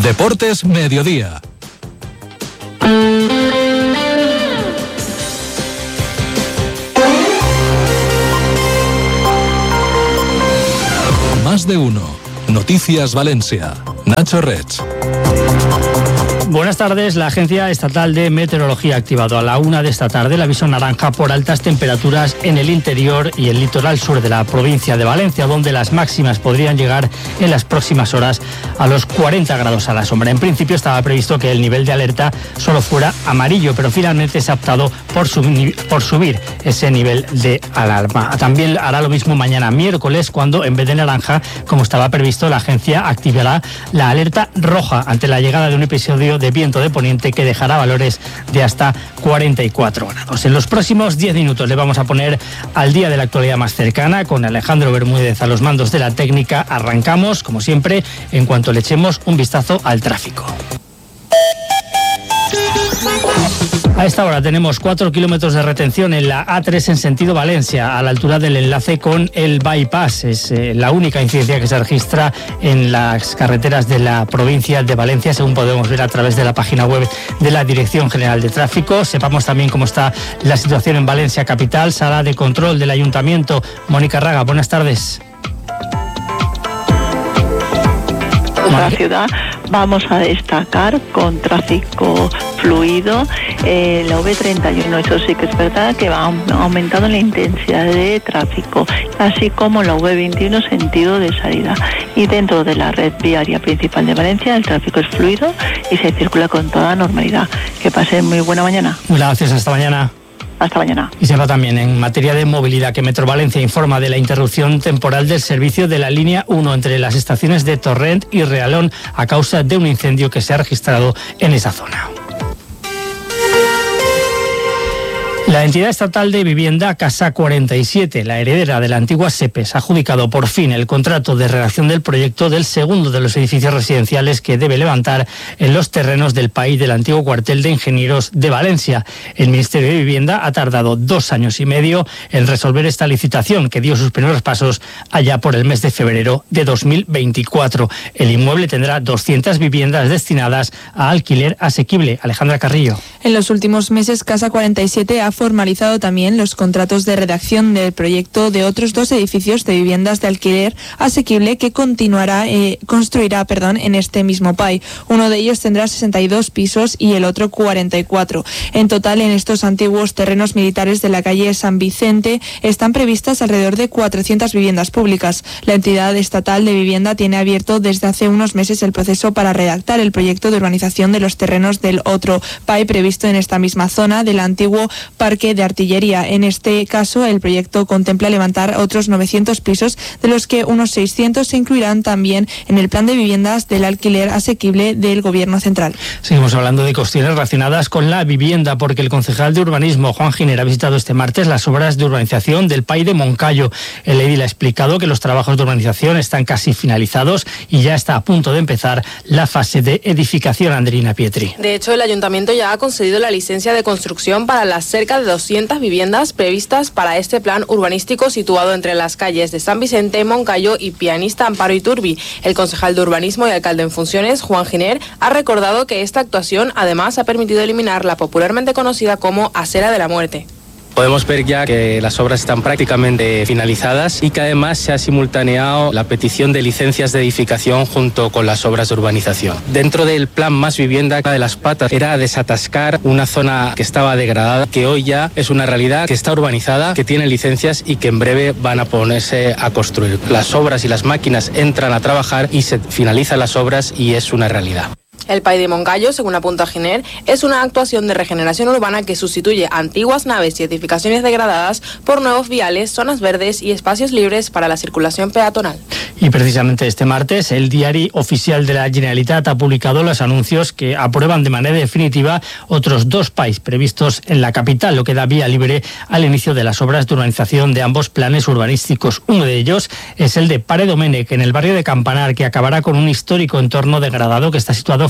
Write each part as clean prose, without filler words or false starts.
Deportes Mediodía. Más de uno. Noticias Valencia. Nacho Rech. Buenas tardes. La Agencia Estatal de Meteorología ha activado a la 1 de esta tarde el aviso naranja por altas temperaturas en el interior y el litoral sur de la provincia de Valencia, donde las máximas podrían llegar en las próximas horas a los 40 grados a la sombra. En principio estaba previsto que el nivel de alerta solo fuera amarillo, pero finalmente se ha optado por subir ese nivel de alarma. También hará lo mismo mañana miércoles, cuando en vez de naranja, como estaba previsto, la agencia activará la alerta roja ante la llegada de un episodio de viento de poniente que dejará valores de hasta 44 grados. En los próximos 10 minutos le vamos a poner al día de la actualidad más cercana con Alejandro Bermúdez a los mandos de la técnica. Arrancamos, como siempre, en cuanto le echemos un vistazo al tráfico. A esta hora tenemos 4 kilómetros de retención en la A3 en sentido Valencia, a la altura del enlace con el bypass. Es la única incidencia que se registra en las carreteras de la provincia de Valencia, según podemos ver a través de la página web de la Dirección General de Tráfico. Sepamos también cómo está la situación en Valencia capital. Sala de control del Ayuntamiento. Mónica Raga, buenas tardes. La ciudad vamos a destacar con tráfico fluido la V31, eso sí que es verdad que va aumentando la intensidad de tráfico, así como la V21 sentido de salida. Y dentro de la red viaria principal de Valencia el tráfico es fluido y se circula con toda normalidad. Que pasen muy buena mañana. Gracias, hasta mañana. Hasta mañana. Y se va también en materia de movilidad que Metro Valencia informa de la interrupción temporal del servicio de la línea 1 entre las estaciones de Torrent y Realón a causa de un incendio que se ha registrado en esa zona. La entidad estatal de vivienda Casa 47, la heredera de la antigua SEPES, ha adjudicado por fin el contrato de redacción del proyecto del segundo de los edificios residenciales que debe levantar en los terrenos del PAI del antiguo cuartel de ingenieros de Valencia. El Ministerio de Vivienda ha tardado 2 años y medio en resolver esta licitación, que dio sus primeros pasos allá por el mes de febrero de 2024. El inmueble tendrá 200 viviendas destinadas a alquiler asequible. Alejandra Carrillo. En los últimos meses, Casa 47 ha formalizado también los contratos de redacción del proyecto de otros 2 edificios de viviendas de alquiler asequible que construirá en este mismo PAI. Uno de ellos tendrá 62 pisos y el otro 44. En total, en estos antiguos terrenos militares de la calle San Vicente están previstas alrededor de 400 viviendas públicas. La entidad estatal de vivienda tiene abierto desde hace unos meses el proceso para redactar el proyecto de urbanización de los terrenos del otro PAI previsto en esta misma zona del antiguo Parque de Artillería. En este caso, el proyecto contempla levantar otros 900 pisos, de los que unos 600 se incluirán también en el plan de viviendas del alquiler asequible del Gobierno central. Seguimos hablando de cuestiones relacionadas con la vivienda, porque el concejal de urbanismo, Juan Giner, ha visitado este martes las obras de urbanización del PAI de Moncayo. El edil ha explicado que los trabajos de urbanización están casi finalizados y ya está a punto de empezar la fase de edificación. Andrina Pietri. De hecho, el ayuntamiento ya ha concedido la licencia de construcción para las cerca de 200 viviendas previstas para este plan urbanístico situado entre las calles de San Vicente, Moncayo y Pianista, Amparo y Turbi. El concejal de urbanismo y alcalde en funciones, Juan Giner, ha recordado que esta actuación además ha permitido eliminar la popularmente conocida como Acera de la Muerte. Podemos ver ya que las obras están prácticamente finalizadas y que además se ha simultaneado la petición de licencias de edificación junto con las obras de urbanización. Dentro del plan Más Vivienda, una de las patas era desatascar una zona que estaba degradada, que hoy ya es una realidad, que está urbanizada, que tiene licencias y que en breve van a ponerse a construir. Las obras y las máquinas entran a trabajar y se finalizan las obras y es una realidad. El PAI de Moncayo, según apunta Giner, es una actuación de regeneración urbana que sustituye antiguas naves y edificaciones degradadas por nuevos viales, zonas verdes y espacios libres para la circulación peatonal. Y precisamente este martes, el Diari Oficial de la Generalitat ha publicado los anuncios que aprueban de manera definitiva otros 2 PAIs previstos en la capital, lo que da vía libre al inicio de las obras de urbanización de ambos planes urbanísticos. Uno de ellos es el de Pare Domènec, en el barrio de Campanar, que acabará con un histórico entorno degradado que está situado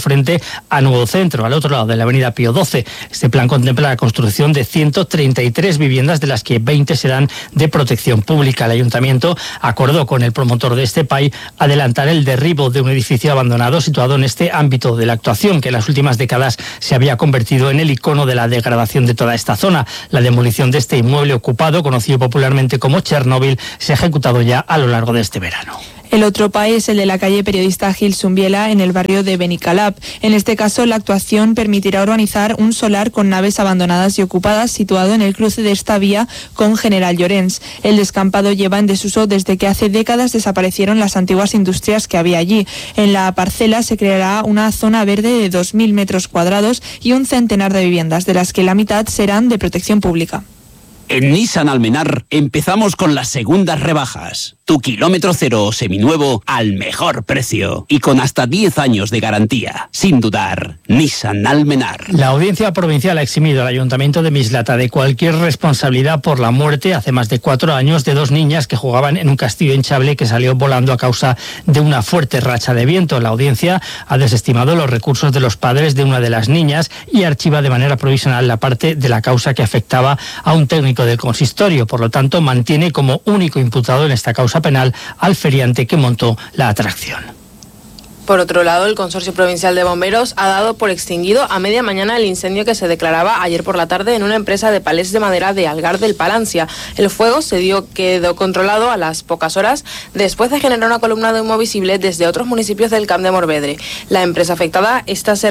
frente a Nuevo Centro, al otro lado de la avenida Pío XII. Este plan contempla la construcción de 133 viviendas, de las que 20 serán de protección pública. El ayuntamiento acordó con el promotor de este PAI adelantar el derribo de un edificio abandonado situado en este ámbito de la actuación, que en las últimas décadas se había convertido en el icono de la degradación de toda esta zona. La demolición de este inmueble ocupado, conocido popularmente como Chernóbil, se ha ejecutado ya a lo largo de este verano. El otro PAI es el de la calle Periodista Gil Sumbiela, en el barrio de Benicalap. En este caso, la actuación permitirá urbanizar un solar con naves abandonadas y ocupadas situado en el cruce de esta vía con General Llorens. El descampado lleva en desuso desde que hace décadas desaparecieron las antiguas industrias que había allí. En la parcela se creará una zona verde de 2.000 metros cuadrados y un centenar de viviendas, de las que la mitad serán de protección pública. En Nissan Almenar empezamos con las segundas rebajas. Tu kilómetro cero o seminuevo al mejor precio y con hasta 10 años de garantía. Sin dudar, Nissan Almenar. La Audiencia Provincial ha eximido al Ayuntamiento de Mislata de cualquier responsabilidad por la muerte hace más de 4 años de 2 niñas que jugaban en un castillo hinchable que salió volando a causa de una fuerte racha de viento. La Audiencia ha desestimado los recursos de los padres de una de las niñas y archiva de manera provisional la parte de la causa que afectaba a un técnico del consistorio. Por lo tanto, mantiene como único imputado en esta causa penal al feriante que montó la atracción. Por otro lado, el Consorcio Provincial de Bomberos ha dado por extinguido a media mañana el incendio que se declaraba ayer por la tarde en una empresa de palés de madera de Algar del Palancia. El fuego quedó controlado a las pocas horas después de generar una columna de humo visible desde otros municipios del Camp de Morvedre. La empresa afectada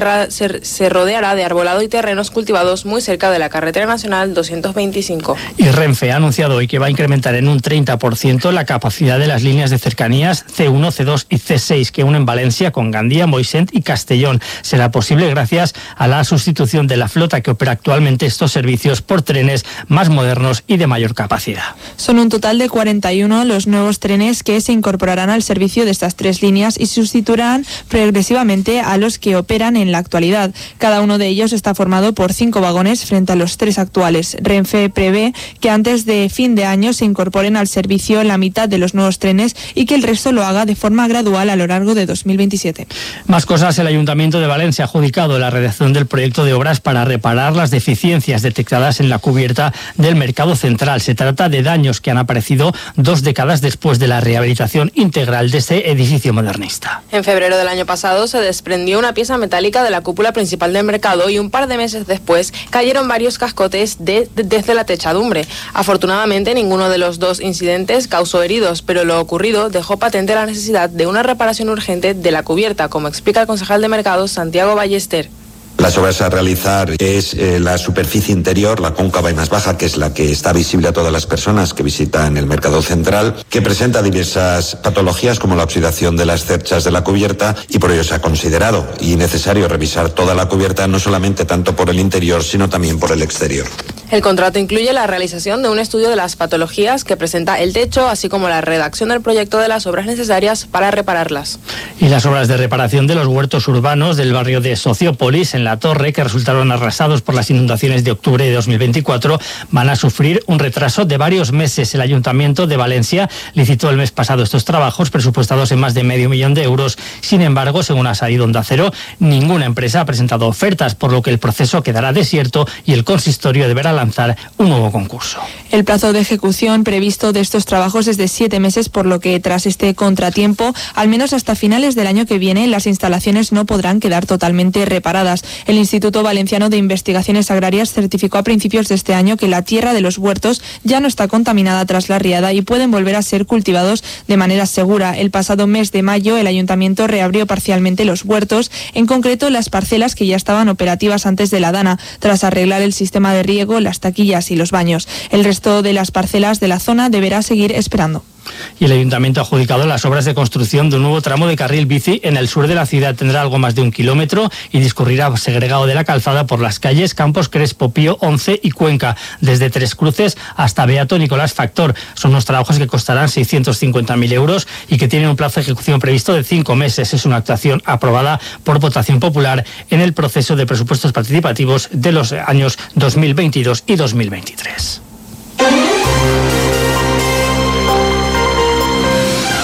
se rodeará de arbolado y terrenos cultivados muy cerca de la carretera nacional 225. Y Renfe ha anunciado hoy que va a incrementar en un 30% la capacidad de las líneas de cercanías C1, C2 y C6 que unen Valencia con Gandía, Moixent y Castellón. Será posible gracias a la sustitución de la flota que opera actualmente estos servicios por trenes más modernos y de mayor capacidad. Son un total de 41 los nuevos trenes que se incorporarán al servicio de estas 3 líneas y sustituirán progresivamente a los que operan en la actualidad. Cada uno de ellos está formado por 5 vagones frente a los 3 actuales. Renfe prevé que antes de fin de año se incorporen al servicio la mitad de los nuevos trenes y que el resto lo haga de forma gradual a lo largo de 2027. Más cosas. El Ayuntamiento de Valencia ha adjudicado la redacción del proyecto de obras para reparar las deficiencias detectadas en la cubierta del Mercado Central. Se trata de daños que han aparecido 2 décadas después de la rehabilitación integral de este edificio modernista. En febrero del año pasado se desprendió una pieza metálica de la cúpula principal del mercado y un par de meses después cayeron varios cascotes desde la techadumbre. Afortunadamente, ninguno de los 2 incidentes causó heridos, pero lo ocurrido dejó patente la necesidad de una reparación urgente de la cubierta, como explica el concejal de Mercados, Santiago Ballester. Las obras a realizar es la superficie interior, la cóncava y más baja, que es la que está visible a todas las personas que visitan el Mercado Central, que presenta diversas patologías como la oxidación de las cerchas de la cubierta, y por ello se ha considerado y necesario revisar toda la cubierta, no solamente tanto por el interior, sino también por el exterior. El contrato incluye la realización de un estudio de las patologías que presenta el techo, así como la redacción del proyecto de las obras necesarias para repararlas. Y las obras de reparación de los huertos urbanos del barrio de Sociópolis, en La Torre, que resultaron arrasados por las inundaciones de octubre de 2024, van a sufrir un retraso de varios meses. El Ayuntamiento de Valencia licitó el mes pasado estos trabajos, presupuestados en más de $500.000 de euros. Sin embargo, según ha sabido Onda Cero, ninguna empresa ha presentado ofertas, por lo que el proceso quedará desierto y el consistorio deberá lanzar un nuevo concurso. El plazo de ejecución previsto de estos trabajos es de 7 meses, por lo que tras este contratiempo, al menos hasta finales del año que viene, las instalaciones no podrán quedar totalmente reparadas. El Instituto Valenciano de Investigaciones Agrarias certificó a principios de este año que la tierra de los huertos ya no está contaminada tras la riada y pueden volver a ser cultivados de manera segura. El pasado mes de mayo, el Ayuntamiento reabrió parcialmente los huertos, en concreto las parcelas que ya estaban operativas antes de la dana, tras arreglar el sistema de riego, las taquillas y los baños. El resto de las parcelas de la zona deberá seguir esperando. Y el Ayuntamiento ha adjudicado las obras de construcción de un nuevo tramo de carril bici en el sur de la ciudad. Tendrá algo más de 1 kilómetro y discurrirá segregado de la calzada por las calles Campos Crespo, Pío 11 y Cuenca, desde Tres Cruces hasta Beato Nicolás Factor. Son unos trabajos que costarán 650.000 euros y que tienen un plazo de ejecución previsto de 5 meses. Es una actuación aprobada por votación popular en el proceso de presupuestos participativos de los años 2022 y 2023.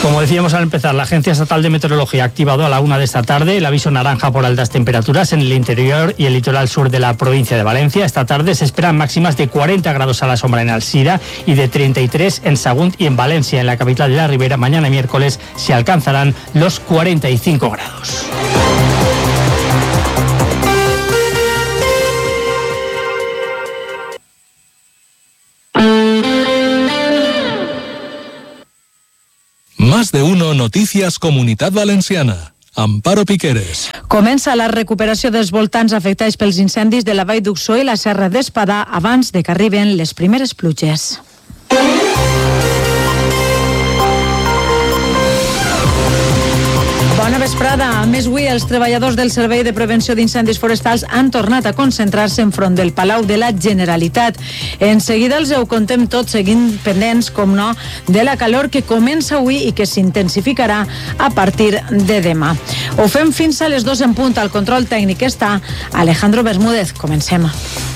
Como decíamos al empezar, la Agencia Estatal de Meteorología ha activado a la 1 de esta tarde el aviso naranja por altas temperaturas en el interior y el litoral sur de la provincia de Valencia. Esta tarde se esperan máximas de 40 grados a la sombra en Alsira y de 33 en Sagunt y en Valencia, en la capital de la Ribera. Mañana miércoles se alcanzarán los 45 grados. Más de uno Noticias Comunitat Valenciana. Amparo Piqueres. Comença la recuperació dels voltants afectats pels incendis de la Vall d'Uxó i la Serra d'Espadà abans de que arriben les primeres pluges. Bona vesprada. A més, avui els treballadors del Servei de Prevenció d'Incendis Forestals han tornat a concentrar-se enfront del Palau de la Generalitat. En seguida els ho contem tot, seguint pendents, com no, de la calor que comença avui i que s'intensificarà a partir de demà. Ho fem fins a les 2 en punt. Al control tècnic està Alejandro Bermúdez. Comencem.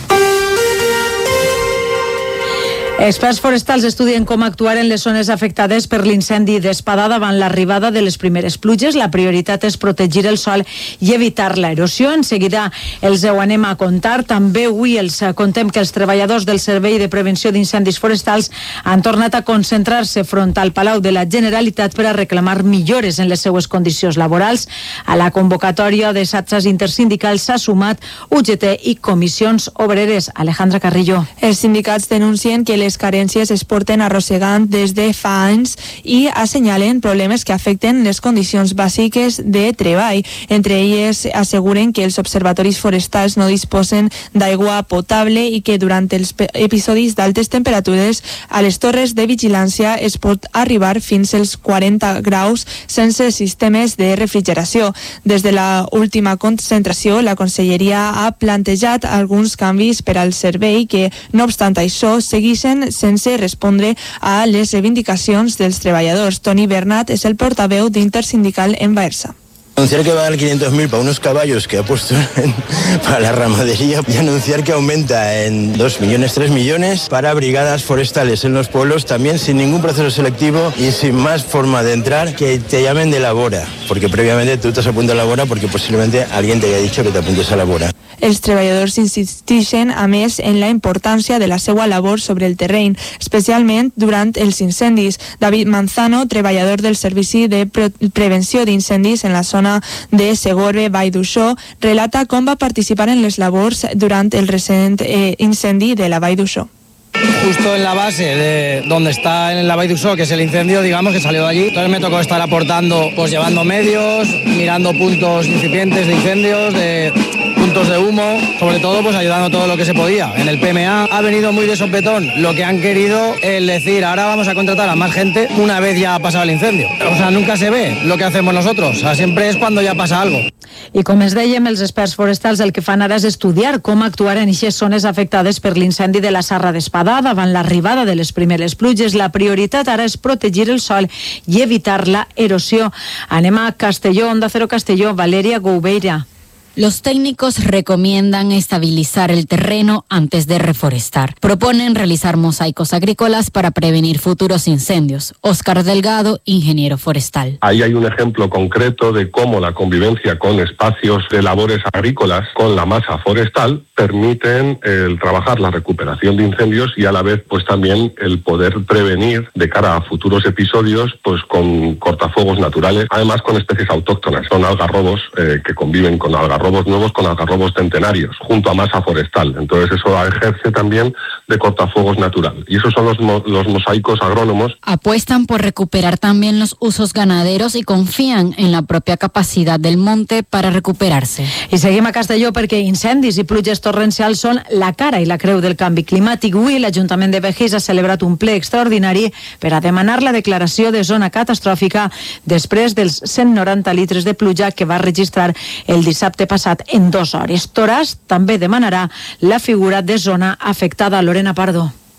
Experts forestals estudien com actuar en les zones afectades per l'incendi d'Espadà davant l'arribada de les primeres pluges. La prioritat és protegir el sòl i evitar l'erosió. En seguida els ho anem a contar. També avui els contem que els treballadors del Servei de Prevenció d'Incendis Forestals han tornat a concentrar-se front al Palau de la Generalitat per a reclamar millores en les seues condicions laborals. A la convocatòria de xarxes intersindicals s'ha sumat UGT i comissions obreres. Alejandra Carrillo. Els sindicats denuncien que les carències es porten arrossegant des de fa anys i assenyalen problemes que afecten les condicions bàsiques de treball. Entre elles asseguren que els observatoris forestals no disposen d'aigua potable i que durant els episodis d'altes temperatures a les torres de vigilància es pot arribar fins als 40 graus sense sistemes de refrigeració. Des de la última concentració, la Conselleria ha plantejat alguns canvis per al servei que, no obstant això, segueixen sense respondre a les reivindicacions dels treballadors. Toni Bernat és el portaveu d'Intersindical en Baersa. Anunciar que va a dar 500.000 para unos caballos que ha puesto para la ramadería y anunciar que aumenta en 2 millones, 3 millones para brigadas forestales en los pueblos, también sin ningún proceso selectivo y sin más forma de entrar, que te llamen de labora, porque previamente tú te has apuntado a labora porque posiblemente alguien te haya dicho que te apuntes a labora. Els treballadors insisteixen, a més, en la importància de la seva labor sobre el terreny, especialment durant els incendis. David Manzano, treballador del Servici de Prevenció d'Incendis en la zona de Segorbe, Vall d'Uxó, relata com va participar en les labors durant el recent incendi de la Vall d'Uxó. Justo en la base de donde está en la Vall d'Uxó, que es el incendio, digamos, que salió de allí. Entonces me tocó estar aportando, pues llevando medios, mirando puntos incipientes de incendios, de puntos de humo, sobre todo pues ayudando todo lo que se podía. En el PMA ha venido muy de sopetón lo que han querido el decir, ahora vamos a contratar a más gente una vez ya ha pasado el incendio. O sea, nunca se ve lo que hacemos nosotros, o sea, siempre es cuando ya pasa algo. I com es dèiem, els experts forestals el que fan ara és estudiar com actuar en aquestes zones afectades per l'incendi de la Serra d'Espadà davant l'arribada de les primeres pluges. La prioritat ara és protegir el sòl i evitar la erosió. Anem a Castelló, Onda Cero Castelló, Valeria Gouveira. Los técnicos recomiendan estabilizar el terreno antes de reforestar. Proponen realizar mosaicos agrícolas para prevenir futuros incendios. Óscar Delgado, ingeniero forestal. Ahí hay un ejemplo concreto de cómo la convivencia con espacios de labores agrícolas con la masa forestal permiten el trabajar la recuperación de incendios y a la vez pues también el poder prevenir de cara a futuros episodios pues con cortafuegos naturales, además con especies autóctonas. Son algarrobos que conviven con algarrobos nuevos, con algarrobos centenarios, junto a masa forestal. Entonces eso ejerce también de cortafuegos natural. Y esos son los mosaicos agrónomos. Apuestan por recuperar también los usos ganaderos y confían en la propia capacidad del monte para recuperarse. I seguim a Castelló perquè incendis i pluges torrencials són la cara i la creu del canvi climàtic. Avui l'Ajuntament de Vejís ha celebrat un ple extraordinari per a demanar la declaració de zona catastròfica després dels 190 litres de pluja que va registrar el dissabte passat en 2 hores. Toràs també demanarà la figura de zona afectada. Lorena Pardo.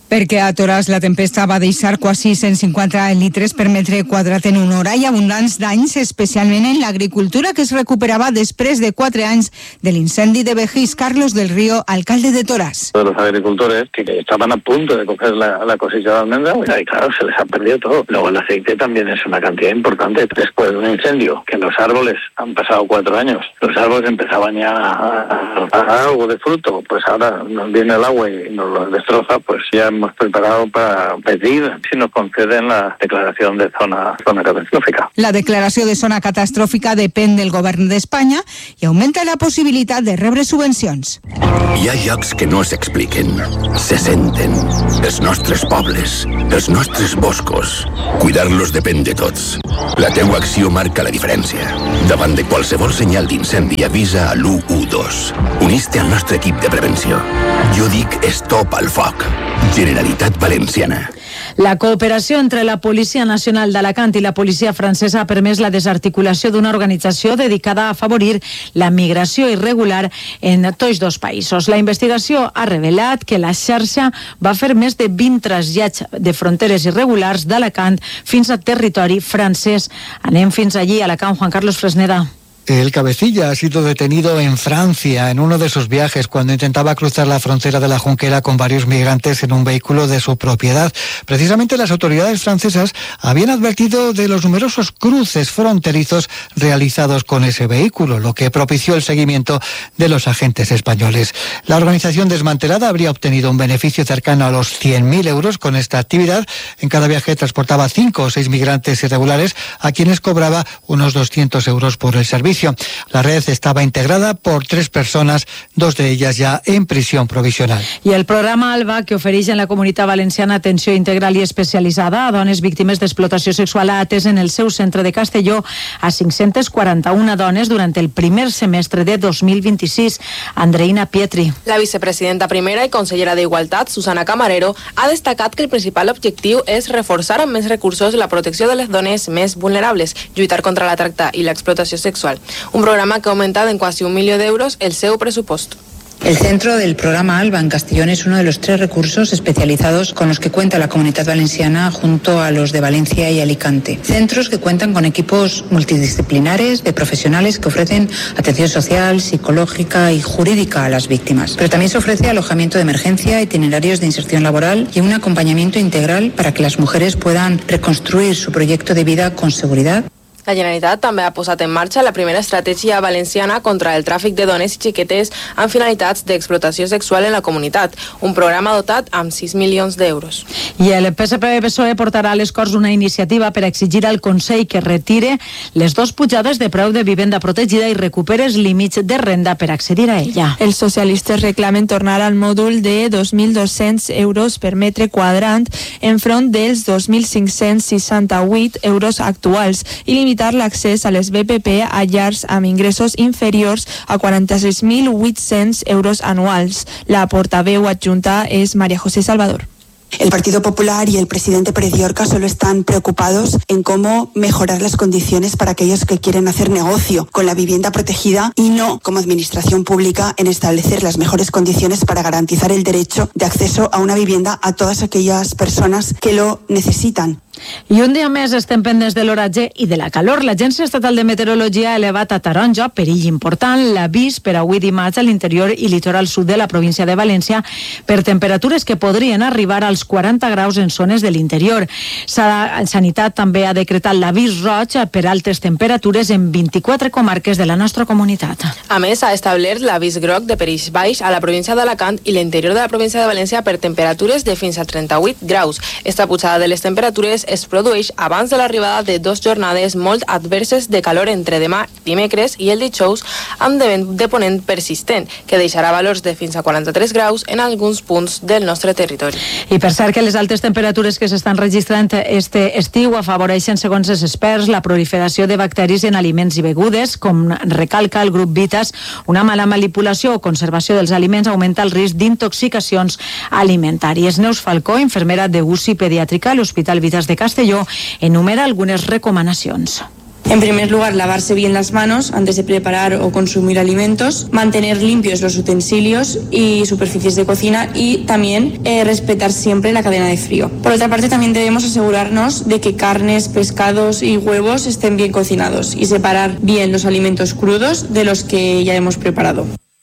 Perquè a Toràs la tempesta va deixar quasi 150 litres per metre quadrat en una hora i abundants danys, especialment en l'agricultura, que es recuperava després de 4 anys de l'incendi de Vejís. Carlos del Río, alcalde de Toràs. Los agricultores que estaban a punto de coger la cosecha de almendra, y claro, se les ha perdido todo. Luego el aceite también es una cantidad importante. Después de un incendio, que los árboles han pasado 4 años, los árboles empezaban ya a dar algo de fruto, pues ahora nos viene el agua y nos lo destroza, pues ya hemos preparado para pedir si nos conceden la declaración de zona catastrófica. La declaració de zona catastròfica depèn del govern d'Espanya i augmenta la possibilitat de rebre subvencions. Hi ha llocs que no s'expliquen, se senten. Els nostres pobles, els nostres boscos. Cuidar-los depèn de tots. La teua acció marca la diferència. Davant de qualsevol senyal d'incendi, avisa a l'112. Unís-te al nostre equip de prevenció. Jo dic stop al foc. Generalitat Valenciana. La cooperació entre la Policia Nacional d'Alacant i la policia francesa ha permès la desarticulació d'una organització dedicada a afavorir la migració irregular en tots dos països. La investigació ha revelat que la xarxa va fer més de 20 trasllats de fronteres irregulars d'Alacant fins a territori francès. Anem fins allí, a Alacant. Juan Carlos Fresneda. El cabecilla ha sido detenido en Francia en uno de sus viajes cuando intentaba cruzar la frontera de la Junquera con varios migrantes en un vehículo de su propiedad. Precisamente las autoridades francesas habían advertido de los numerosos cruces fronterizos realizados con ese vehículo, lo que propició el seguimiento de los agentes españoles. La organización desmantelada habría obtenido un beneficio cercano a los 100.000 euros con esta actividad. En cada viaje transportaba 5 o 6 migrantes irregulares a quienes cobraba unos 200 euros por el servicio. La red estaba integrada por 3 personas, 2 de ellas ya en prisión provisional. I el programa ALBA, que ofereix en la Comunitat Valenciana atenció integral i especialitzada a dones víctimes d'explotació sexual, ha atès en el seu centre de Castelló a 541 dones durant el primer semestre de 2026. Andreina Pietri. La vicepresidenta primera i consellera d'Igualtat, Susana Camarero, ha destacat que el principal objectiu és reforçar amb més recursos la protecció de les dones més vulnerables, lluitar contra la tracta i l'explotació sexual. Un programa que ha aumentado en quasi 1 milió d'euros el seu presupuesto. El centro del programa ALBA en Castellón es uno de los 3 recursos especializados con los que cuenta la Comunidad Valenciana junto a los de Valencia y Alicante. Centros que cuentan con equipos multidisciplinares de profesionales que ofrecen atención social, psicológica y jurídica a las víctimas. Pero también se ofrece alojamiento de emergencia, itinerarios de inserción laboral y un acompañamiento integral para que las mujeres puedan reconstruir su proyecto de vida con seguridad. La Generalitat també ha posat en marxa la primera estratègia valenciana contra el tràfic de dones i xiquetes amb finalitats d'explotació sexual en la comunitat, un programa dotat amb 6 milions d'euros. I el PSPV-PSOE portarà a les Corts una iniciativa per exigir al Consell que retire les 2 pujades de preu de vivenda protegida i recupere els límits de renda per accedir a ella. Els socialistes reclamen tornar al mòdul de 2.200 euros per metre quadrant enfront dels 2.568 euros actuals i limitar l'accés a les BPP a llars amb ingressos inferiors a 46.800 euros anuals. La portaveu adjunta és María José Salvador. El Partido Popular y el presidente Pérez Llorca solo están preocupados en cómo mejorar las condiciones para aquellos que quieren hacer negocio con la vivienda protegida y no, como administración pública, en establecer las mejores condiciones para garantizar el derecho de acceso a una vivienda a todas aquellas personas que lo necesitan. I un dia més estem pendents de l'oratge i de la calor. L'Agència Estatal de Meteorologia ha elevat a taronja, perill important, l'avís per avui dimarts a l'interior i litoral sud de la província de València per temperatures que podrien arribar als 40 graus en zones de l'interior. Sanitat també ha decretat l'avís roig per altes temperatures en 24 comarques de la nostra comunitat. A més, ha establert l'avís groc de perill baix a la província d'Alacant i l'interior de la província de València per temperatures de fins a 38 graus. Esta pujada de les temperatures es produeix abans de l'arribada de 2 jornades molt adverses de calor entre demà dimecres i el dijous amb vent de ponent persistent, que deixarà valors de fins a 43 graus en alguns punts del nostre territori. I per cert que les altes temperatures que s'estan registrant este estiu afavoreixen, segons els experts, la proliferació de bacteris en aliments i begudes, com recalca el grup Vitas. Una mala manipulació o conservació dels aliments augmenta el risc d'intoxicacions alimentàries. Neus Falcó, infermera de UCI pediàtrica a l'Hospital Vitas de Castelló, enumera algunes recomanacions. En primer lugar, lavarse bien las manos antes de preparar o consumir alimentos, mantener limpios los utensilios y superficies de cocina y también respetar siempre la cadena de frío. Por otra parte, también debemos asegurarnos de que carnes, pescados y huevos estén bien cocinados y separar bien los alimentos crudos de los que ya hemos preparado.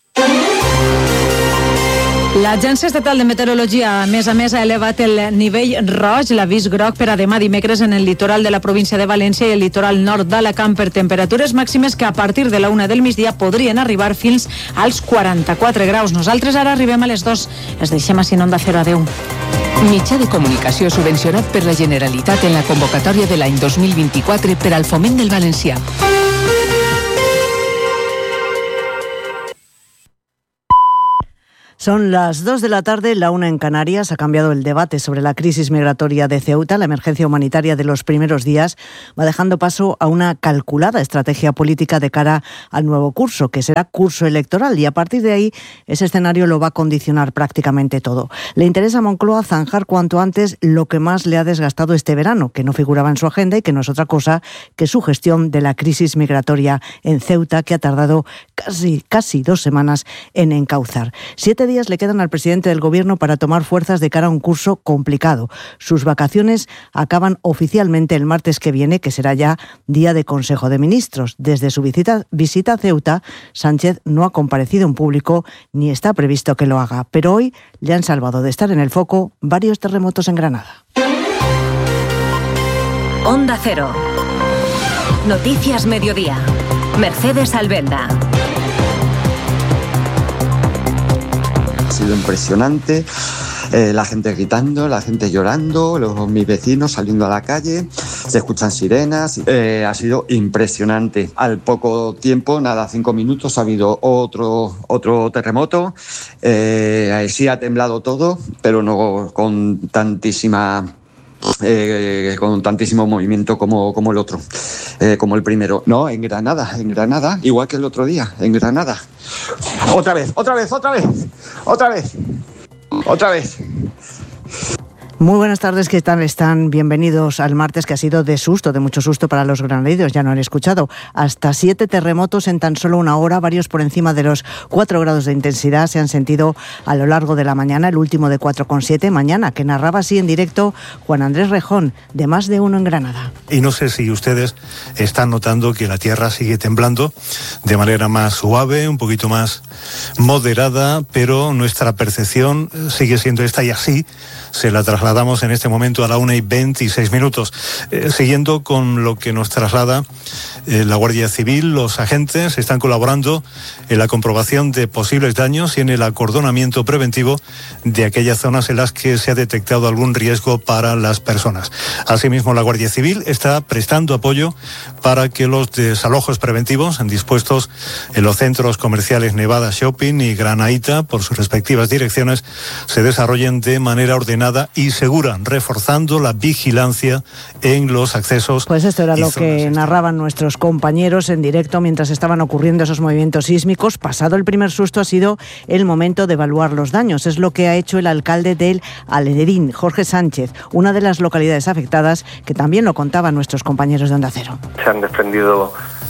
L'Agència Estatal de Meteorologia, a més, ha elevat el nivell roig, l'avís groc per a demà dimecres en el litoral de la província de València i el litoral nord d'Alacant per temperatures màximes que a partir de la 1 del migdia podrien arribar fins als 44 graus. Nosaltres ara arribem a les 2. Les deixem així en Onda Cero. Adéu. Mitjà de comunicació subvencionat per la Generalitat en la convocatòria de l'any 2024 per al foment del valencià. Son las 2 de la tarde, la 1 en Canarias. Ha cambiado el debate sobre la crisis migratoria de Ceuta. La emergencia humanitaria de los primeros días va dejando paso a una calculada estrategia política de cara al nuevo curso, que será curso electoral, y a partir de ahí ese escenario lo va a condicionar prácticamente todo. Le interesa a Moncloa zanjar cuanto antes lo que más le ha desgastado este verano, que no figuraba en su agenda y que no es otra cosa que su gestión de la crisis migratoria en Ceuta, que ha tardado casi 2 semanas en encauzar. 7 días le quedan al presidente del Gobierno para tomar fuerzas de cara a un curso complicado. Sus vacaciones acaban oficialmente el martes que viene, que será ya día de Consejo de Ministros. Desde su visita a Ceuta, Sánchez no ha comparecido en público ni está previsto que lo haga. Pero hoy le han salvado de estar en el foco varios terremotos en Granada. Onda Cero. Noticias Mediodía. Mercedes Albenda. Ha sido impresionante, la gente gritando, la gente llorando, mis vecinos saliendo a la calle, se escuchan sirenas, ha sido impresionante. Al poco tiempo, 5 minutos, ha habido otro terremoto, sí ha temblado todo, pero no con tantísimo movimiento como el otro, como el primero. No, en Granada, igual que el otro día, en Granada. Otra vez. Muy buenas tardes, ¿qué tal están? Bienvenidos al martes, que ha sido de mucho susto para los granadinos, ya no han escuchado. Hasta 7 terremotos en tan solo una hora, varios por encima de los 4 grados de intensidad se han sentido a lo largo de la mañana, el último de 4,7 mañana, que narraba así en directo Juan Andrés Rejón, de Más de Uno en Granada. Y no sé si ustedes están notando que la tierra sigue temblando de manera más suave, un poquito más moderada, pero nuestra percepción sigue siendo esta, y así se la trasladamos en este momento a la 1:26. Siguiendo con lo que nos traslada la Guardia Civil, los agentes están colaborando en la comprobación de posibles daños y en el acordonamiento preventivo de aquellas zonas en las que se ha detectado algún riesgo para las personas. Asimismo, la Guardia Civil está prestando apoyo para que los desalojos preventivos dispuestos en los centros comerciales Nevada Shopping y Granaíta, por sus respectivas direcciones, se desarrollen de manera ordenada y segura, reforzando la vigilancia en los accesos. Pues esto era lo que narraban nuestros compañeros en directo mientras estaban ocurriendo esos movimientos sísmicos. Pasado el primer susto, ha sido el momento de evaluar los daños. Es lo que ha hecho el alcalde del Alhedrín, Jorge Sánchez, una de las localidades afectadas, que también lo contaban nuestros compañeros de Onda Cero. Se han desprendido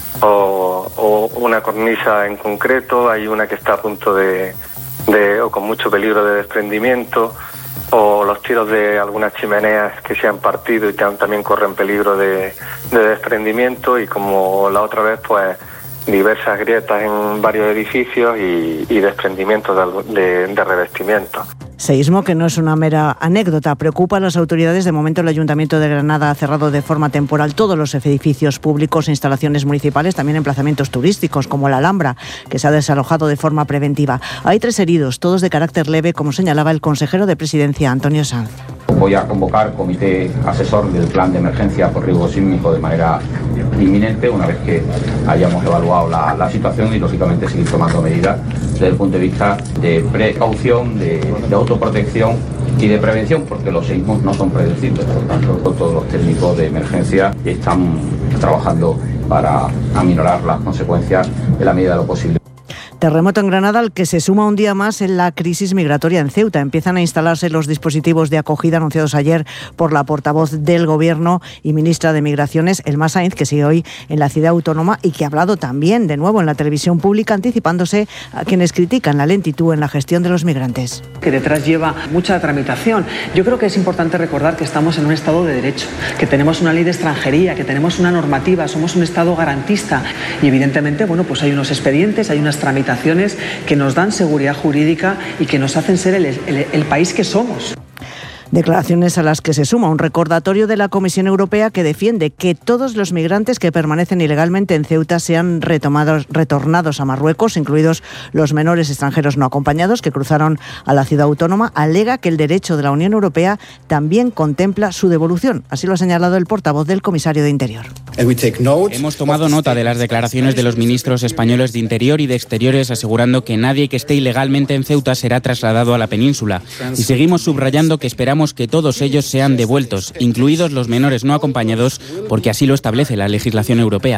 o una cornisa en concreto, hay una que está a punto de o con mucho peligro de desprendimiento, o los tiros de algunas chimeneas que se han partido y también corren peligro de desprendimiento, y como la otra vez, pues diversas grietas en varios edificios y desprendimientos de revestimiento. Seísmo que no es una mera anécdota, preocupa a las autoridades. De momento el Ayuntamiento de Granada ha cerrado de forma temporal todos los edificios públicos e instalaciones municipales, también emplazamientos turísticos como la Alhambra, que se ha desalojado de forma preventiva. Hay 3 heridos, todos de carácter leve, como señalaba el consejero de Presidencia, Antonio Sanz. Voy a convocar comité asesor del plan de emergencia por riesgo sísmico de manera inminente, una vez que hayamos evaluado la situación, y lógicamente seguir tomando medidas desde el punto de vista de precaución, de autoprotección y de prevención, porque los sismos no son predecibles. Por lo tanto, todos los técnicos de emergencia están trabajando para aminorar las consecuencias en la medida de lo posible. Terremoto en Granada al que se suma un día más en la crisis migratoria en Ceuta. Empiezan a instalarse los dispositivos de acogida anunciados ayer por la portavoz del Gobierno y ministra de Migraciones, Elma Sainz, que sigue hoy en la ciudad autónoma y que ha hablado también de nuevo en la televisión pública, anticipándose a quienes critican la lentitud en la gestión de los migrantes. Que detrás lleva mucha tramitación. Yo creo que es importante recordar que estamos en un Estado de Derecho, que tenemos una ley de extranjería, que tenemos una normativa, somos un Estado garantista y evidentemente, pues hay unos expedientes, hay unas tramitaciones que nos dan seguridad jurídica y que nos hacen ser el país que somos. Declaraciones a las que se suma un recordatorio de la Comisión Europea que defiende que todos los migrantes que permanecen ilegalmente en Ceuta sean retornados a Marruecos, incluidos los menores extranjeros no acompañados que cruzaron a la ciudad autónoma. Alega que el derecho de la Unión Europea también contempla su devolución. Así lo ha señalado el portavoz del comisario de Interior. Hemos tomado nota de las declaraciones de los ministros españoles de Interior y de Exteriores asegurando que nadie que esté ilegalmente en Ceuta será trasladado a la península. Y seguimos subrayando que esperamos que todos ellos sean devueltos, incluidos los menores no acompañados, porque así lo establece la legislación europea.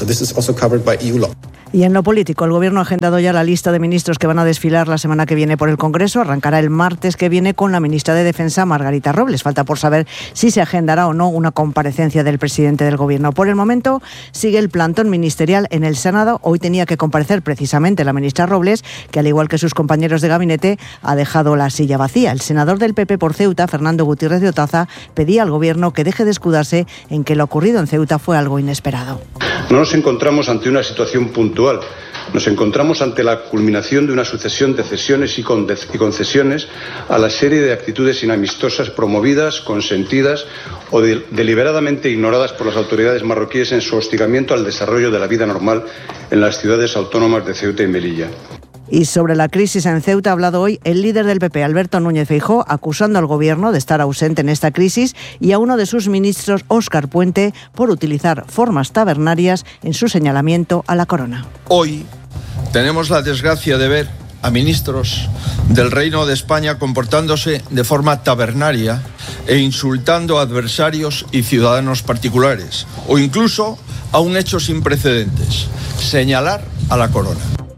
Y en lo político, el Gobierno ha agendado ya la lista de ministros que van a desfilar la semana que viene por el Congreso. Arrancará el martes que viene con la ministra de Defensa, Margarita Robles. Falta por saber si se agendará o no una comparecencia del presidente del Gobierno. Por el momento, sigue el plantón ministerial en el Senado. Hoy tenía que comparecer precisamente la ministra Robles, que al igual que sus compañeros de gabinete, ha dejado la silla vacía. El senador del PP por Ceuta, Fernando Gutiérrez de Otaza, pedía al Gobierno que deje de escudarse en que lo ocurrido en Ceuta fue algo inesperado. No nos encontramos ante una situación puntual. Nos encontramos ante la culminación de una sucesión de cesiones y concesiones a la serie de actitudes inamistosas promovidas, consentidas o deliberadamente ignoradas por las autoridades marroquíes en su hostigamiento al desarrollo de la vida normal en las ciudades autónomas de Ceuta y Melilla. Y sobre la crisis en Ceuta ha hablado hoy el líder del PP, Alberto Núñez Feijóo, acusando al Gobierno de estar ausente en esta crisis y a uno de sus ministros, Óscar Puente, por utilizar formas tabernarias en su señalamiento a la corona. Hoy tenemos la desgracia de ver a ministros del Reino de España comportándose de forma tabernaria e insultando a adversarios y ciudadanos particulares, o incluso a un hecho sin precedentes, señalar a la corona.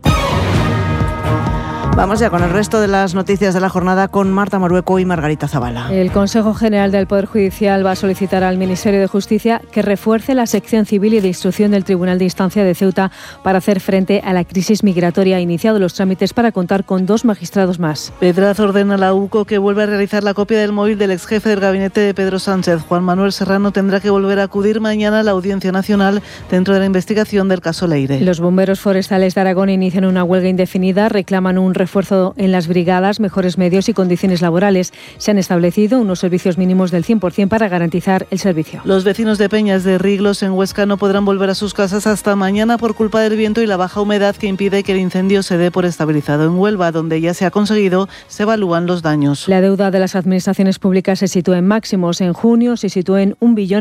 Vamos ya con el resto de las noticias de la jornada con Marta Marueco y Margarita Zavala. El Consejo General del Poder Judicial va a solicitar al Ministerio de Justicia que refuerce la sección civil y de instrucción del Tribunal de Instancia de Ceuta para hacer frente a la crisis migratoria. Ha iniciado los trámites para contar con 2 magistrados más. Pedraz ordena a la UCO que vuelva a realizar la copia del móvil del exjefe del gabinete de Pedro Sánchez. Juan Manuel Serrano tendrá que volver a acudir mañana a la Audiencia Nacional dentro de la investigación del caso Leire. Los bomberos forestales de Aragón inician una huelga indefinida, reclaman un refuerzo en las brigadas, mejores medios y condiciones laborales. Se han establecido unos servicios mínimos del 100% para garantizar el servicio. Los vecinos de Peñas de Riglos en Huesca no podrán volver a sus casas hasta mañana por culpa del viento y la baja humedad que impide que el incendio se dé por estabilizado. En Huelva, donde ya se ha conseguido, se evalúan los daños. La deuda de las administraciones públicas se sitúa en máximos. En junio se situó en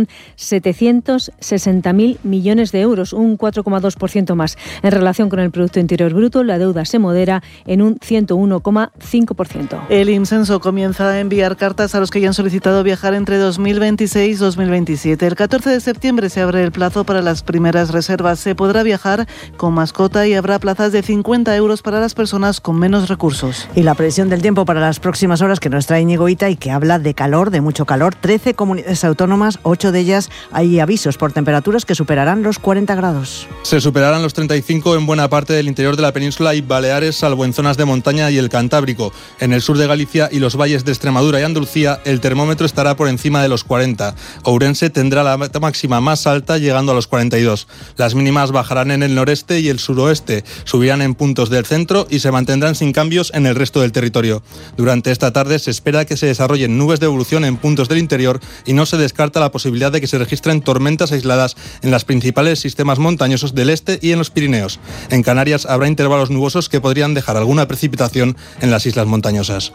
1.760.000 millones de euros, un 4,2% más. En relación con el Producto Interior Bruto, la deuda se modera en un 101,5%. El IMSENSO comienza a enviar cartas a los que ya han solicitado viajar entre 2026 y 2027. El 14 de septiembre se abre el plazo para las primeras reservas. Se podrá viajar con mascota y habrá plazas de 50 euros para las personas con menos recursos. Y la previsión del tiempo para las próximas horas que nos trae Íñigo Hita y que habla de calor, de mucho calor. 13 comunidades autónomas, 8 de ellas hay avisos por temperaturas que superarán los 40 grados. Se superarán los 35 en buena parte del interior de la península y Baleares, salvo en zonas de montaña y el Cantábrico. En el sur de Galicia y los valles de Extremadura y Andalucía, el termómetro estará por encima de los 40. Ourense tendrá la máxima más alta, llegando a los 42. Las mínimas bajarán en el noreste y el suroeste, subirán en puntos del centro y se mantendrán sin cambios en el resto del territorio. Durante esta tarde se espera que se desarrollen nubes de evolución en puntos del interior y no se descarta la posibilidad de que se registren tormentas aisladas en los principales sistemas montañosos del este y en los Pirineos. En Canarias habrá intervalos nubosos que podrían dejar alguna precipitación en las islas montañosas.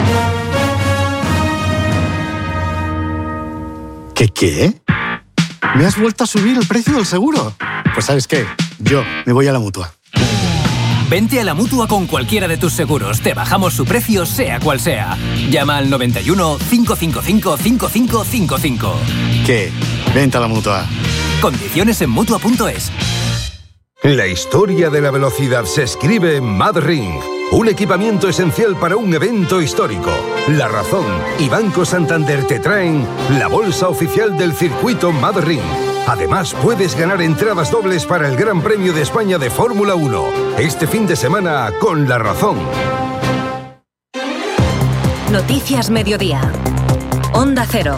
¿Qué? ¿Me has vuelto a subir el precio del seguro? Pues ¿sabes qué? Yo me voy a la Mutua. Vente a la Mutua con cualquiera de tus seguros. Te bajamos su precio, sea cual sea. Llama al 91 555 5555. ¿Qué? Vente a la Mutua. Condiciones en Mutua.es. La historia de la velocidad se escribe en MadRing, un equipamiento esencial para un evento histórico. La Razón y Banco Santander te traen la bolsa oficial del circuito MadRing. Además, puedes ganar entradas dobles para el Gran Premio de España de Fórmula 1, este fin de semana con La Razón. Noticias Mediodía. Onda Cero.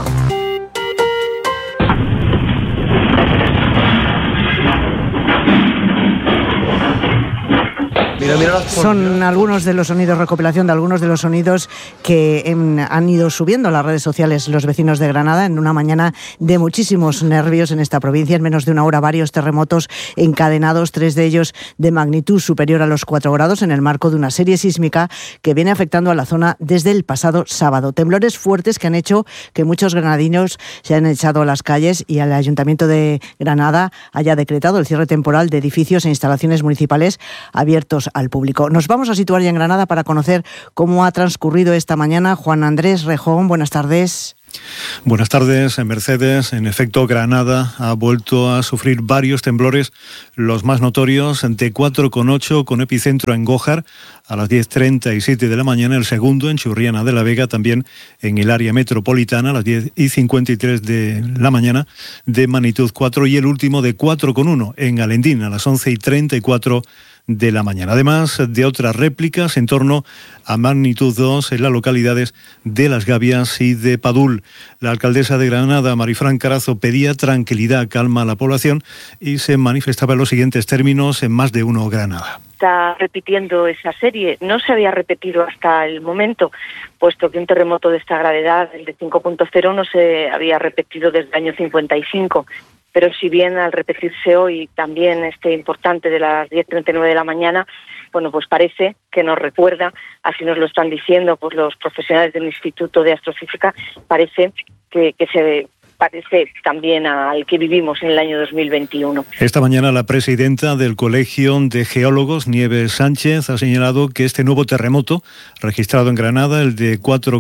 Son algunos de los sonidos, recopilación de algunos de los sonidos que han ido subiendo a las redes sociales los vecinos de Granada en una mañana de muchísimos nervios en esta provincia. En menos de una hora, varios terremotos encadenados, 3 de ellos de magnitud superior a los 4 grados en el marco de una serie sísmica que viene afectando a la zona desde el pasado sábado. Temblores fuertes que han hecho que muchos granadinos se han echado a las calles y el Ayuntamiento de Granada haya decretado el cierre temporal de edificios e instalaciones municipales abiertos al público. Nos vamos a situar ya en Granada para conocer cómo ha transcurrido esta mañana. Juan Andrés Rejón, buenas tardes. Buenas tardes, Mercedes. En efecto, Granada ha vuelto a sufrir varios temblores, los más notorios de 4,8 con epicentro en Gójar a las 10:37 de la mañana, el segundo en Churriana de la Vega, también en el área metropolitana a las 10:53 de la mañana de magnitud 4 y el último de 4,1 en Alendín a las 11:34 de la mañana. Además de otras réplicas en torno a magnitud 2 en las localidades de Las Gavias y de Padul. La alcaldesa de Granada, Marifran Carazo, pedía tranquilidad, calma a la población y se manifestaba en los siguientes términos en Más de Uno Granada. Está repitiendo esa serie, no se había repetido hasta el momento, puesto que un terremoto de esta gravedad, el de 5.0, no se había repetido desde el año 55. Pero si bien al repetirse hoy también este importante de las 10:39 de la mañana, bueno, pues parece que nos recuerda, así nos lo están diciendo pues los profesionales del Instituto de Astrofísica, parece que se parece también al que vivimos en el año 2021. Esta mañana la presidenta del Colegio de Geólogos, Nieves Sánchez, ha señalado que este nuevo terremoto registrado en Granada, el de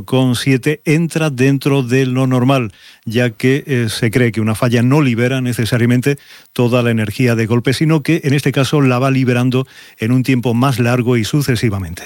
4,7, entra dentro de lo normal, ya que se cree que una falla no libera necesariamente toda la energía de golpe, sino que en este caso la va liberando en un tiempo más largo y sucesivamente.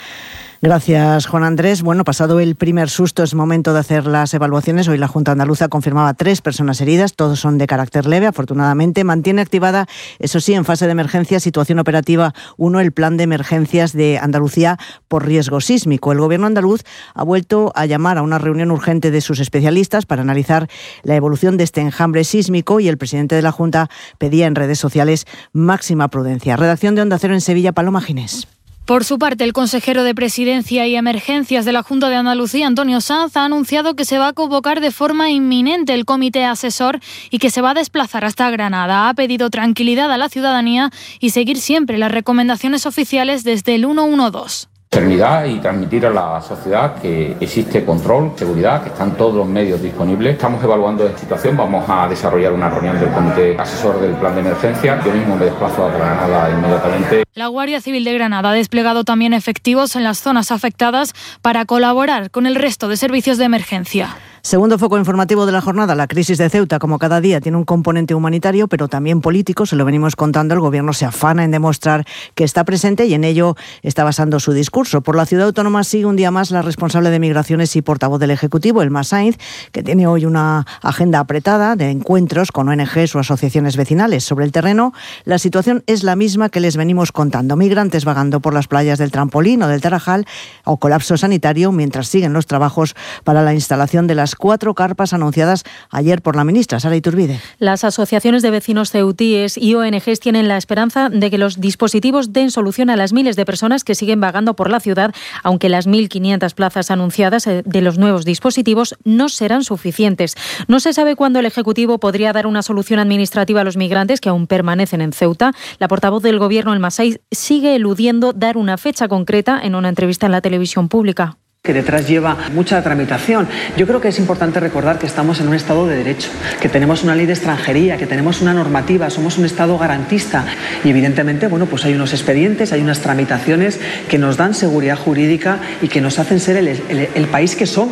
Gracias, Juan Andrés. Bueno, pasado el primer susto, es momento de hacer las evaluaciones. Hoy la Junta Andaluza confirmaba 3 personas heridas, todos son de carácter leve, afortunadamente. Mantiene activada, eso sí, en fase de emergencia, situación operativa 1, el plan de emergencias de Andalucía por riesgo sísmico. El Gobierno andaluz ha vuelto a llamar a una reunión urgente de sus especialistas para analizar la evolución de este enjambre sísmico y el presidente de la Junta pedía en redes sociales máxima prudencia. Redacción de Onda Cero en Sevilla, Paloma Ginés. Por su parte, el consejero de Presidencia y Emergencias de la Junta de Andalucía, Antonio Sanz, ha anunciado que se va a convocar de forma inminente el comité asesor y que se va a desplazar hasta Granada. Ha pedido tranquilidad a la ciudadanía y seguir siempre las recomendaciones oficiales desde el 112. Serenidad y transmitir a la sociedad que existe control, seguridad, que están todos los medios disponibles. Estamos evaluando esta situación, vamos a desarrollar una reunión del comité asesor del plan de emergencia. Yo mismo me desplazo a Granada inmediatamente. La Guardia Civil de Granada ha desplegado también efectivos en las zonas afectadas para colaborar con el resto de servicios de emergencia. Segundo foco informativo de la jornada, la crisis de Ceuta, como cada día, tiene un componente humanitario, pero también político. Se lo venimos contando, el Gobierno se afana en demostrar que está presente y en ello está basando su discurso. Por la ciudad autónoma sigue un día más la responsable de Migraciones y portavoz del Ejecutivo, Elma Sainz, que tiene hoy una agenda apretada de encuentros con ONGs o asociaciones vecinales. Sobre el terreno, la situación es la misma que les venimos contando. Migrantes vagando por las playas del Trampolín o del Tarajal o colapso sanitario mientras siguen los trabajos para la instalación de las 4 carpas anunciadas ayer por la ministra, Sara Iturbide. Las asociaciones de vecinos ceutíes y ONGs tienen la esperanza de que los dispositivos den solución a las miles de personas que siguen vagando por la ciudad, aunque las 1.500 plazas anunciadas de los nuevos dispositivos no serán suficientes. No se sabe cuándo el Ejecutivo podría dar una solución administrativa a los migrantes que aún permanecen en Ceuta. La portavoz del Gobierno, Elma Sainz, sigue eludiendo dar una fecha concreta en una entrevista en la televisión pública. Que detrás lleva mucha tramitación. Yo creo que es importante recordar que estamos en un Estado de Derecho, que tenemos una ley de extranjería, que tenemos una normativa, somos un Estado garantista y evidentemente, bueno, pues hay unos expedientes, hay unas tramitaciones que nos dan seguridad jurídica y que nos hacen ser el país que somos.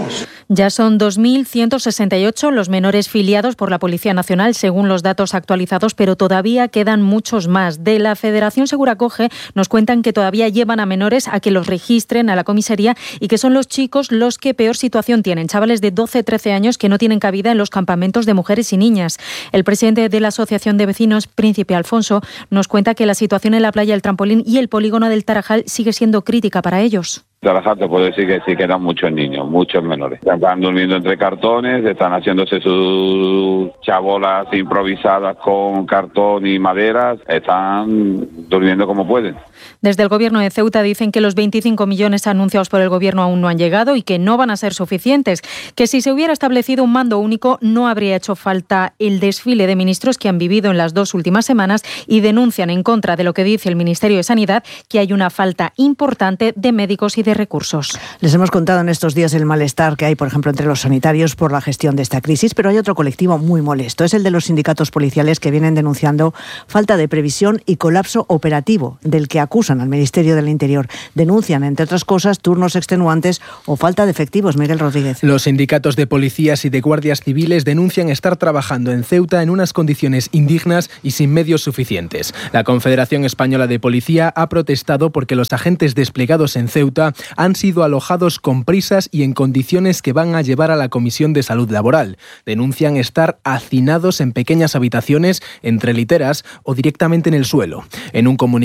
Ya son 2.168 los menores filiados por la Policía Nacional, según los datos actualizados, pero todavía quedan muchos más. De la Federación Seguracoge nos cuentan que todavía llevan a menores a que los registren a la comisaría y que son los chicos los que peor situación tienen, chavales de 12-13 años que no tienen cabida en los campamentos de mujeres y niñas. El presidente de la Asociación de Vecinos, Príncipe Alfonso, nos cuenta que la situación en la playa El Trampolín y el polígono del Tarajal sigue siendo crítica para ellos. Tarajal te puedo decir que sí quedan muchos niños, muchos menores. Están durmiendo entre cartones, están haciéndose sus chabolas improvisadas con cartón y maderas, están durmiendo como pueden. Desde el Gobierno de Ceuta dicen que los 25 millones anunciados por el Gobierno aún no han llegado y que no van a ser suficientes, que si se hubiera establecido un mando único no habría hecho falta el desfile de ministros que han vivido en las 2 últimas semanas, y denuncian en contra de lo que dice el Ministerio de Sanidad, que hay una falta importante de médicos y de recursos. Les hemos contado en estos días el malestar que hay, por ejemplo, entre los sanitarios por la gestión de esta crisis, pero hay otro colectivo muy molesto. Es el de los sindicatos policiales, que vienen denunciando falta de previsión y colapso operativo, del que acusan al Ministerio del Interior. Denuncian, entre otras cosas, turnos extenuantes o falta de efectivos. Miguel Rodríguez. Los sindicatos de policías y de guardias civiles denuncian estar trabajando en Ceuta en unas condiciones indignas y sin medios suficientes. La Confederación Española de Policía ha protestado porque los agentes desplegados en Ceuta han sido alojados con prisas y en condiciones que van a llevar a la Comisión de Salud Laboral. Denuncian estar hacinados en pequeñas habitaciones, entre literas o directamente en el suelo. En un comunicado